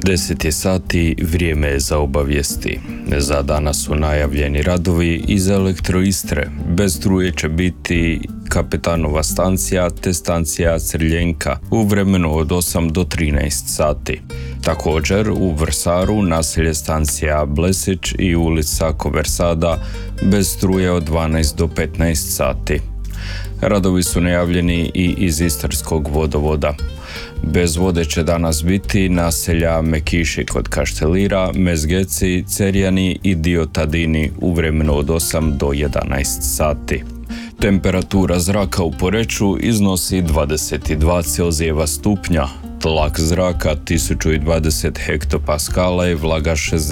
10 je sati, vrijeme je za obavijesti. Za danas su najavljeni radovi iz Elektroistre. Bez struje će biti Kapetanova stacija te stacija Crljenka u vremenu od 8 do 13 sati. Također u Vrsaru naselje stacija Blesić i ulica Koversada bez struje od 12 do 15 sati. Radovi su najavljeni i iz Istarskog vodovoda. Bez vode će danas biti naselja Mekiši kod Kaštelira, Mezgeci, Cerjani i dio Tadini u vremenu od 8 do 11 sati. Temperatura zraka u Poreču iznosi 22 Celzijeva stupnja, tlak zraka 1020 hektopaskala i vlaga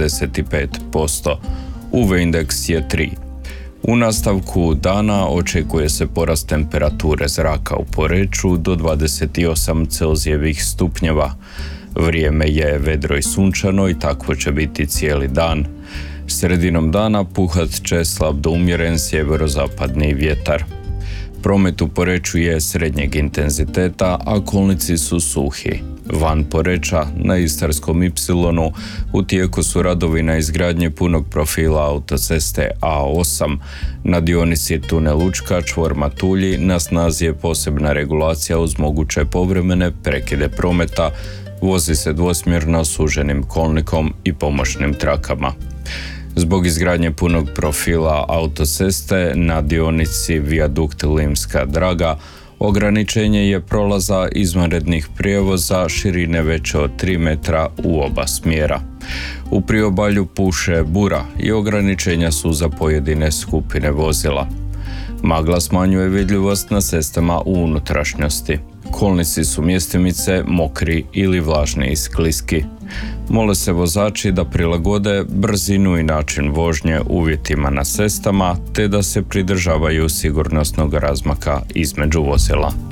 65%. UV indeks je 3. U nastavku dana očekuje se porast temperature zraka u Poreču do 28 Celzijevih stupnjeva. Vrijeme je vedro i sunčano i takvo će biti cijeli dan. Sredinom dana puhat će slab do umjeren sjeverozapadni vjetar. Promet u Poreču je srednjeg intenziteta, a kolnici su suhi. Van Poreča, na Istarskom Ipsilonu, u tijeku su radovi na izgradnji punog profila autoceste A8. Na dionici tunel Učka, čvor Matulji, na snazi je posebna regulacija uz moguće povremene prekide prometa. Vozi se dvosmjerno suženim kolnikom i pomoćnim trakama. Zbog izgradnje punog profila autoceste na dionici vijadukt Limska Draga, ograničenje je prolaza izvanrednih prijevoza širine veće od 3 metra u oba smjera. U priobalju puše bura i ograničenja su za pojedine skupine vozila. Magla smanjuje vidljivost na cestama u unutrašnjosti. Kolnici su mjestimice mokri ili vlažni i skliski. Mole se vozači da prilagode brzinu i način vožnje uvjetima na cestama te da se pridržavaju sigurnosnog razmaka između vozila.